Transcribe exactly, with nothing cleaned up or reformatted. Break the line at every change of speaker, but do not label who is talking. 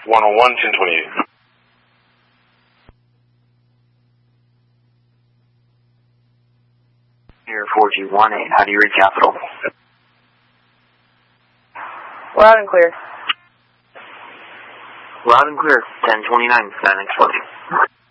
one oh one, ten twenty-eight.
Here, four G one eight, how do you read Capital?
Loud and clear.
Loud and clear, ten twenty-nine, nine X forty.